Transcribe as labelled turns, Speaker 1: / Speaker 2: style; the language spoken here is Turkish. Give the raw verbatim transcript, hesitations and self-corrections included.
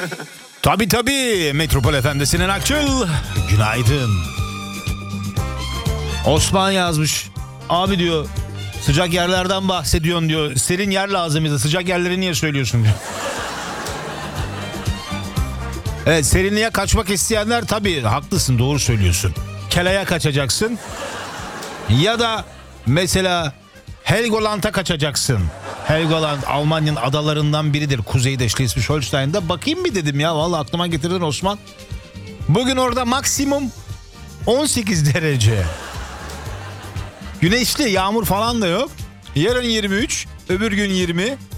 Speaker 1: Tabii tabii. Metropol Efendisi'nin Akçıl. Günaydın. Osman yazmış. Abi diyor, sıcak yerlerden bahsediyorsun diyor. Serin yer lazım bize. Sıcak yerleri niye söylüyorsun diyor. Evet, serinliğe kaçmak isteyenler tabii haklısın, doğru söylüyorsun. Kela'ya kaçacaksın. Ya da mesela Helgoland'a kaçacaksın. Helgoland Almanya'nın adalarından biridir. Kuzeyde Schleswig-Holstein'da. Bakayım mı dedim ya. Vallahi aklıma getirdin Osman. Bugün orada maksimum on sekiz derece. Güneşli, yağmur falan da yok. Yarın yirmi üç, öbür gün yirmi.